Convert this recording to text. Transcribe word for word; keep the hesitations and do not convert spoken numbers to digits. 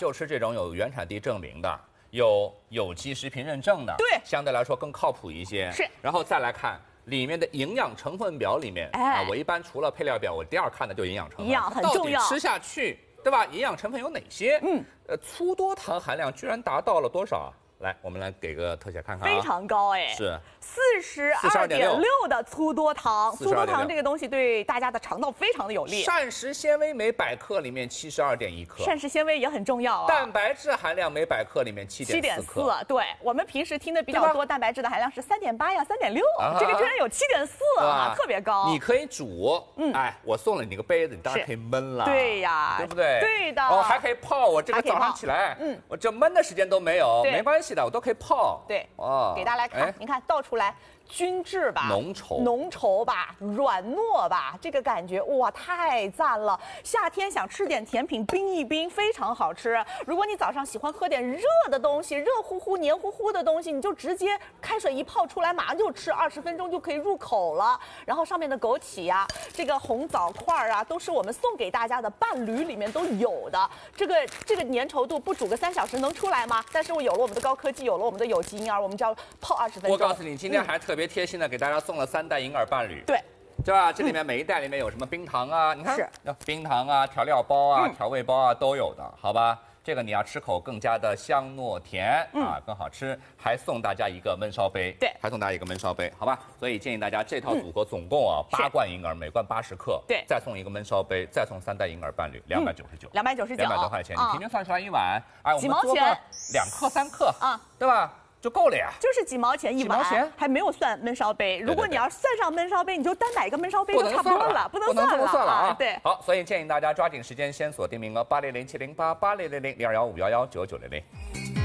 就吃这种有原产地证明的。 有有机食品认证的， 对， 相对来说更靠谱一些。 是， 然后再来看里面的营养成分表里面，哎、啊，我一般除了配料表，我第二看的就营养成分， 营养很重要， 到底吃下去，对吧？营养成分有哪些？嗯，呃，粗多糖含量居然达到了多少？来，我们来给个特写看看、啊， 非常高哎， 是四十二点六的粗多糖，粗多糖这个东西对大家的肠道非常的有利。 膳食纤维每百克里面七十二点一克， 膳食纤维也很重要啊。 蛋白质含量每百克里面七点四克， 对我们平时听的比较多，蛋白质的含量是三点八呀，三点六，这个居然有七点四啊，特别高。 你可以煮，嗯，哎，我送了你个杯子，你当然可以焖了， 对呀， 对不对？ 对的。 哦，还可以泡，我这个早上起来，嗯，我这焖的时间都没有，没关系的，我都可以泡。 对，哦，给大家来看，您看倒出来，均质吧， 浓稠， 浓稠吧，软糯吧，这个感觉哇，太赞了！夏天想吃点甜品，冰一冰，非常好吃。如果你早上喜欢喝点热的东西，热乎乎、黏糊糊的东西，你就直接开水一泡出来，马上就吃，二十分钟就可以入口了。然后上面的枸杞呀、啊，这个红枣块啊，都是我们送给大家的伴侣里面都有的。这个这个粘稠度不煮个三小时能出来吗？但是我有了我们的高科技，有了我们的有机银耳，我们只要泡二十分钟。 我告诉你，今天还特别贴心的给大家送了三袋银耳伴侣。 对。 对吧？这里面每一袋里面有什么冰糖啊？你看，是冰糖啊、调料包啊、调味包啊都有的，好吧？这个你要吃口更加的香糯甜啊，更好吃。还送大家一个焖烧杯， 对， 还送大家一个焖烧杯，好吧？所以建议大家这套组合总共啊八罐银耳，每罐八十克， 对， 再送一个焖烧杯，再送三袋银耳伴侣，两百九十九， 两百九十九， 两百多块钱，你平均算出来一碗，哎，我们做个两克三克啊，对吧？ 就够了呀， 就是几毛钱一碗，还没有算焖烧杯。如果你要算上焖烧杯，你就单买一个焖烧杯就差不多了，不能算了， 算了啊。 对， 好，所以建议大家抓紧时间，先锁定名额八零零七零八八零零零零二幺五幺幺九九零零。